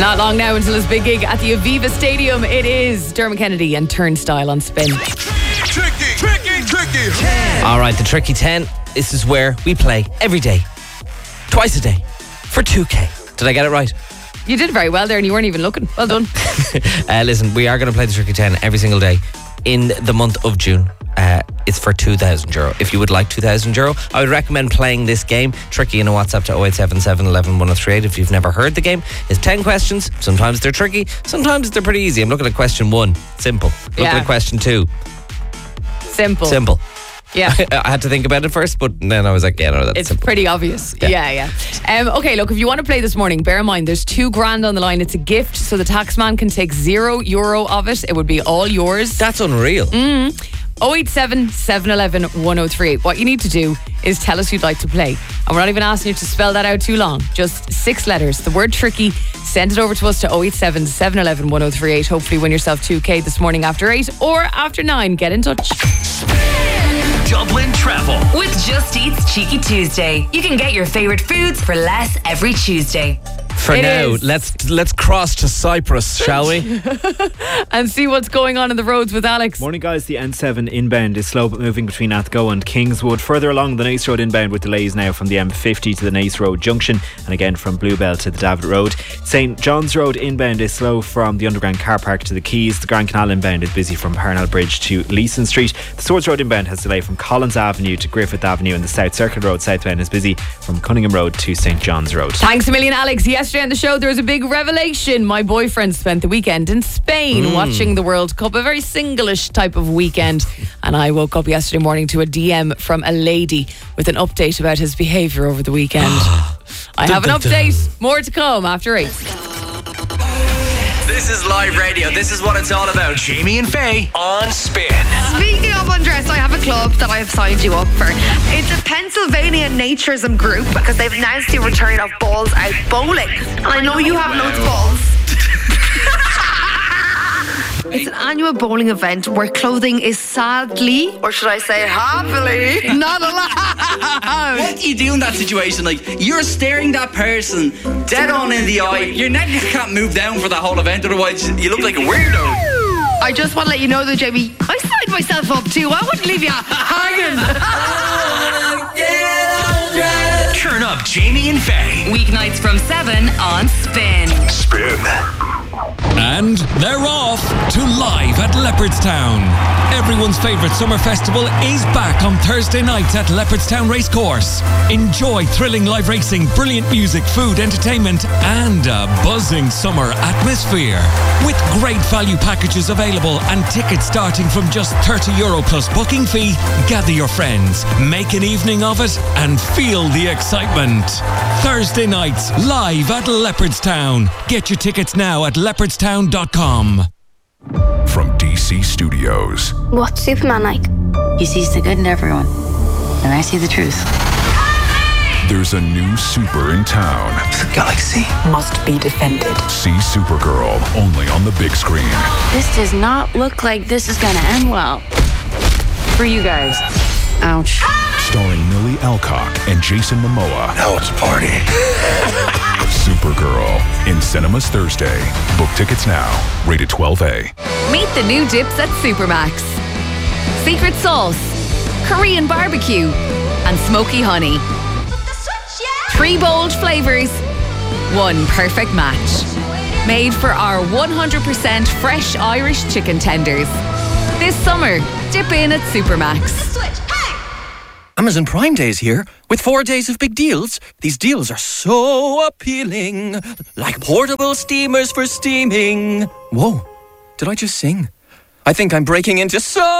Not long now until his big gig at the Aviva Stadium. It is Dermot Kennedy and Turnstile on Spin. Tricky. Alright, the Tricky 10. This is where we play every day, twice a day, for 2K. Did I get it right? You did very well there and you weren't even looking. Well done. Listen, we are going to play the Tricky 10 every single day in the month of June. It's for €2,000. If you would like €2,000, I would recommend playing this game. Tricky in a WhatsApp to 0877 11 1038 if you've never heard the game. It's 10 questions. Sometimes they're tricky, sometimes they're pretty easy. I'm looking at question 1, simple. Looking at question 2, simple. Yeah. I had to think about it first, but then I was like, yeah, no, that's It's simple. pretty obvious. Yeah. Okay, look, if you want to play this morning, bear in mind there's $2,000 on the line. It's a gift, so the taxman can take €0 of it. It would be all yours. That's unreal. 087 711 1038. What you need to do is tell us you'd like to play. And we're not even asking you to spell that out too long. Just 6 letters. The word tricky. Send it over to us to 087 711 1038. Hopefully win yourself 2K this morning after 8 or after 9. Get in touch. Dublin Travel. With Just Eat's Cheeky Tuesday, you can get your favourite foods for less every Tuesday. For It now, is. let's cross to Cyprus, shall we? And see what's going on in the roads with Alex. Morning, guys. The N7 inbound is slow but moving between Athgo and Kingswood. Further along the Naas Road inbound with delays now from the M50 to the Naas Road junction, and again from Bluebell to the David Road. St John's Road inbound is slow from the underground car park to the Quays. The Grand Canal inbound is busy from Parnell Bridge to Leeson Street. The Swords Road inbound has delay from Collins Avenue to Griffith Avenue, and the South Circuit Road southbound is busy from Cunningham Road to St John's Road. Thanks a million, Alex. Yesterday on the show, there was a big revelation. My boyfriend spent the weekend in Spain watching the World Cup, a very single-ish type of weekend. And I woke up yesterday morning to a DM from a lady with an update about his behaviour over the weekend. I have an update. More to come after 8. This is live radio. This is what it's all about. Jamie and Faye on Spin. Speaking of undress, I have a club that I have signed you up for. It's a Pennsylvania Naturism group because they've announced the return of Balls Out Bowling. And I know you have loads of balls. It's an annual bowling event where clothing is sadly, or should I say happily, not allowed. What do you do in that situation? Like, you're staring that person dead on in the eye. Your neck can't move down for that whole event, otherwise you look like a weirdo. I just want to let you know though, Jamie, I signed myself up too. I wouldn't leave you hanging. Turn up Jamie and Faye. Weeknights from 7 on Spin. Spin. And they're off to Live at Leopardstown. Everyone's favourite summer festival is back on Thursday nights at Leopardstown Racecourse. Enjoy thrilling live racing, brilliant music, food, entertainment, and a buzzing summer atmosphere. With great value packages available and tickets starting from just €30 plus booking fee, gather your friends, make an evening of it, and feel the excitement. Thursday nights, live at Leopardstown. Get your tickets now at leopardstown.com. From DC Studios. What's Superman like? He sees the good in everyone, and I see the truth. There's a new super in town. The galaxy Must be defended. See Supergirl only on the big screen. This does not look like this is gonna end well. For you guys. Ouch. Starring Millie Alcock and Jason Momoa. Now it's a party. Supergirl in cinemas Thursday. Book tickets now. Rated 12A. Meet the new dips at Supermax. Secret sauce, Korean barbecue, and smoky honey. 3 bold flavours, 1 perfect match. Made for our 100% fresh Irish chicken tenders. This summer, dip in at Supermax. Amazon Prime Day is here with 4 days of big deals. These deals are so appealing, like portable steamers for steaming. Whoa, did I just sing? I think I'm breaking into song.